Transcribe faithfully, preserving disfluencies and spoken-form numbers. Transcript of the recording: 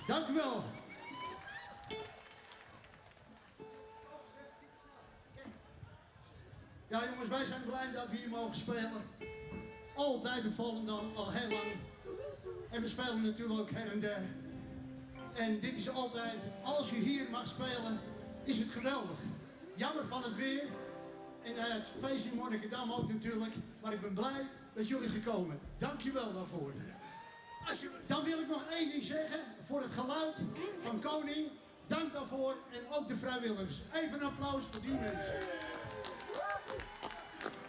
Dank u wel. Ja jongens, wij zijn blij dat we hier mogen spelen. Altijd in Volendam, al heel lang. En we spelen natuurlijk ook her en der. En dit is altijd, als u hier mag spelen, is het geweldig. Jammer van het weer. En uh, het feest in Monnikendam ook natuurlijk. Maar ik ben blij dat jullie gekomen. Dank je wel daarvoor. Dan wil ik nog één ding zeggen. Voor het geluid van Koning. Dank daarvoor. En ook de vrijwilligers. Even een applaus voor die mensen.